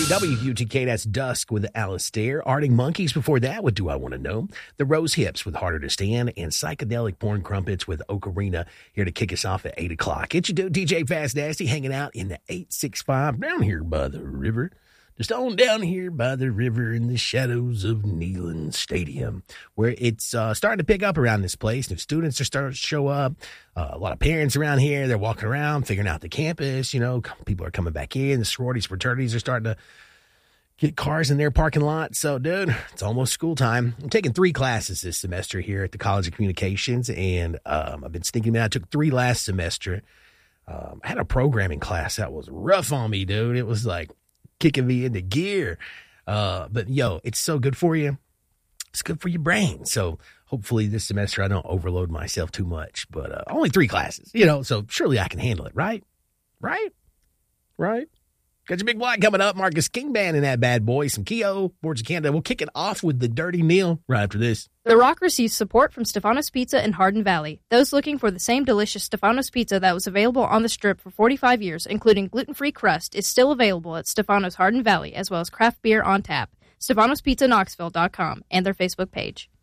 WUTK, that's Dusk with Alistair. Arctic Monkeys before that with Do I Want to Know? The Rose Hips with Harder to Stand, and Psychedelic Porn Crumpets with Ocarina here to kick us off at 8 o'clock. It's your dude, DJ Fast Nasty, hanging out in the 865 down here by the river. Just on down here by the river in the shadows of Neyland Stadium, where it's starting to pick up around this place. New students are starting to show up. A lot of parents around here. They're walking around, figuring out the campus. You know, people are coming back in. The sororities, fraternities are starting to get cars in their parking lot. So, dude, it's almost school time. I'm taking 3 classes this semester here at the College of Communications, and I've been sneaking them out. I took 3 last semester. I had a programming class that was rough on me, dude. It was like kicking me into gear. But, yo, it's so good for you. It's good for your brain. So hopefully this semester I don't overload myself too much. But only 3 classes, you know, so surely I can handle it, right? Right? Got your big block coming up. Marcus King Band and that bad boy. Some Keo, Boards of Canada. We'll kick it off with the Dirty Neil right after this. The Rock receives support from Stefanos Pizza in Hardin Valley. Those looking for the same delicious Stefanos Pizza that was available on the Strip for 45 years, including gluten-free crust, is still available at Stefanos Hardin Valley, as well as craft beer on tap. StefanosPizzaKnoxville.com and their Facebook page.